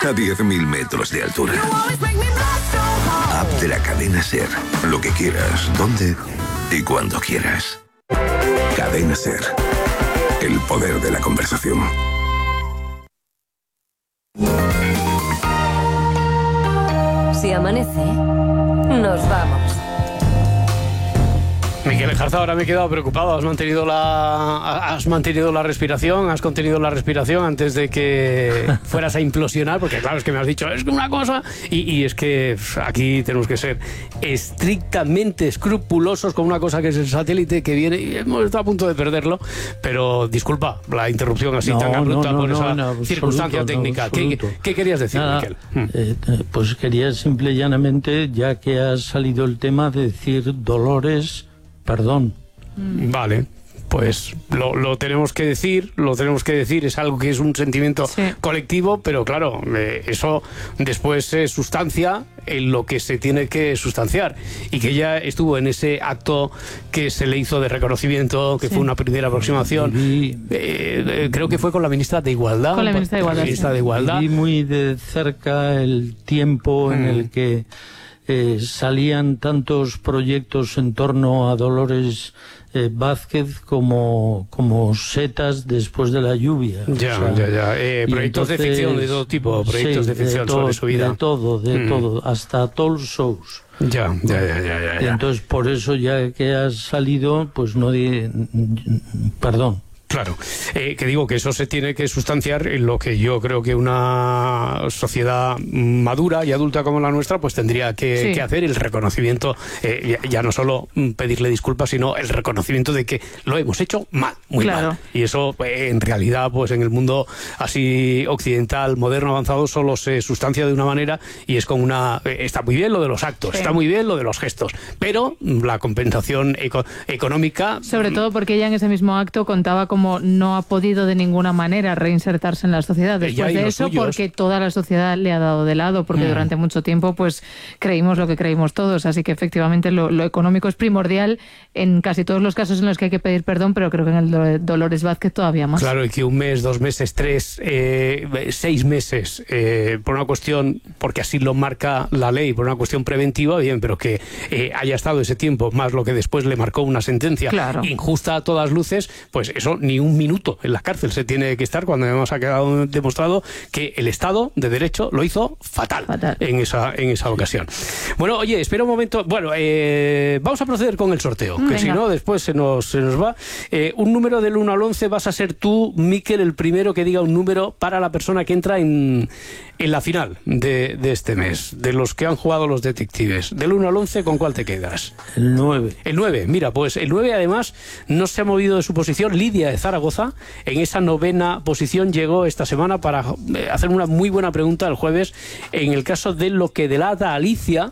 a 10.000 metros de altura. App de la cadena SER. Lo que quieras, dónde y cuando quieras. Cadena SER. El poder de la conversación. Si amanece, nos vamos. Miquel Ejarza, ahora me he quedado preocupado. Has mantenido la respiración, has contenido la respiración antes de que fueras a implosionar, porque claro, es que me has dicho, es una cosa, y es que aquí tenemos que ser estrictamente escrupulosos con una cosa que es el satélite que viene, y hemos estado a punto de perderlo, pero disculpa la interrupción así tan abrupta por esa circunstancia técnica. ¿Qué querías decir, Miquel? Pues quería simple y llanamente, ya que ha salido el tema, de decir Dolores, perdón. Vale, pues lo tenemos que decir, es algo que es un sentimiento colectivo, pero claro, eso después se sustancia en lo que se tiene que sustanciar, y que ella estuvo en ese acto que se le hizo de reconocimiento, que fue una primera aproximación, creo que fue con la ministra de Igualdad. Con la ministra de Igualdad. Vi muy de cerca el tiempo en el que salían tantos proyectos en torno a Dolores Vázquez como setas después de la lluvia. Proyectos de ficción de todo tipo, proyectos de ficción sobre su vida. De todo, hasta talk shows. Ya. Entonces, por eso, ya que has salido, pues no perdón. Claro, que digo que eso se tiene que sustanciar en lo que yo creo que una sociedad madura y adulta como la nuestra pues tendría que hacer, el reconocimiento, ya no solo pedirle disculpas, sino el reconocimiento de que lo hemos hecho mal, muy mal. Y eso en realidad pues en el mundo así occidental, moderno, avanzado, solo se sustancia de una manera, y es con una... está muy bien lo de los actos, está muy bien lo de los gestos, pero la compensación económica... Sobre todo porque ella en ese mismo acto contaba como no ha podido de ninguna manera reinsertarse en la sociedad después de eso, porque toda la sociedad le ha dado de lado, porque durante mucho tiempo pues creímos lo que creímos todos, así que efectivamente lo económico es primordial en casi todos los casos en los que hay que pedir perdón, pero creo que en el de Dolores Vázquez todavía más. Claro, y que 1 mes, 2 meses, 3, 6 meses, por una cuestión, porque así lo marca la ley, por una cuestión preventiva, bien, pero que haya estado ese tiempo, más lo que después le marcó una sentencia injusta a todas luces, pues eso ni un minuto en la cárcel se tiene que estar, cuando además ha quedado demostrado que el Estado de Derecho lo hizo fatal. En esa ocasión. Bueno, oye, espera un momento. Bueno, vamos a proceder con el sorteo, que si no, después se nos va. Un número del 1 al 11, vas a ser tú, Miquel, el primero que diga un número para la persona que entra en la final de este mes, de los que han jugado los detectives. Del 1 al 11, ¿con cuál te quedas? El 9. El 9, mira, pues el 9 además no se ha movido de su posición. Lidia de Zaragoza, en esa 9ª posición, llegó esta semana para hacer una muy buena pregunta el jueves en el caso de lo que delata a Alicia,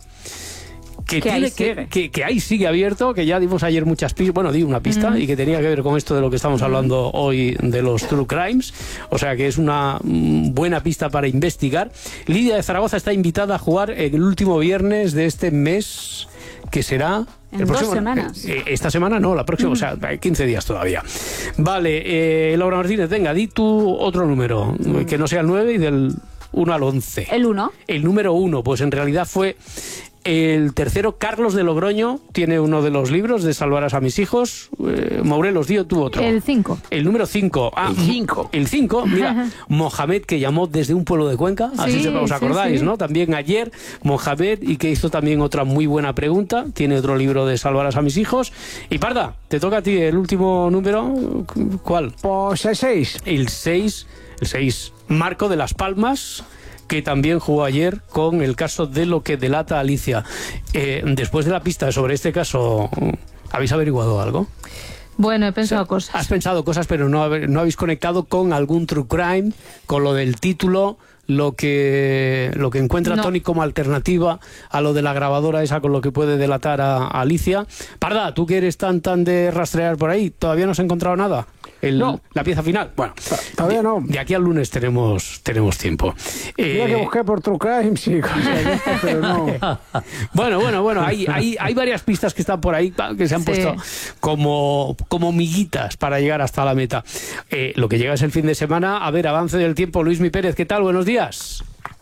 que ahí sigue abierto, que ya dimos ayer muchas pistas, bueno, di una pista, y que tenía que ver con esto de lo que estamos hablando hoy, de los true crimes, o sea que es una buena pista para investigar. Lidia de Zaragoza está invitada a jugar el último viernes de este mes, que será... En 2 semanas. Esta semana no, la próxima, o sea, hay 15 días todavía. Vale, Laura Martínez, venga, di tú otro número, que no sea el 9 y del 1 al 11. El 1. El número 1, pues en realidad fue... El tercero, Carlos de Logroño, tiene uno de los libros de Salvarás a mis hijos. Morelos, dio tú otro. El 5. El número 5. El 5, mira, Mohamed, que llamó desde un pueblo de Cuenca, así os acordáis, ¿no? También ayer, Mohamed, y que hizo también otra muy buena pregunta. Tiene otro libro de Salvarás a mis hijos. Y Parda, te toca a ti el último número. ¿Cuál? Pues el 6. El 6, Marco de Las Palmas, que también jugó ayer con el caso de lo que delata Alicia. Después de la pista sobre este caso, ¿habéis averiguado algo? Bueno, he pensado cosas. Has pensado cosas, pero no habéis conectado con algún true crime, con lo del título, lo que encuentra Tony como alternativa a lo de la grabadora esa, con lo que puede delatar a Alicia. Parda, tú que eres tan de rastrear por ahí, ¿todavía no has encontrado nada? No. La pieza final. Bueno, todavía no. De aquí al lunes tenemos tiempo. Mira que busqué por True Crime, sí, pero no. Bueno, hay varias pistas que están por ahí, que se han puesto como miguitas para llegar hasta la meta. Lo que llega es el fin de semana. A ver, avance del tiempo. Luismi Pérez, ¿qué tal? Buenos días.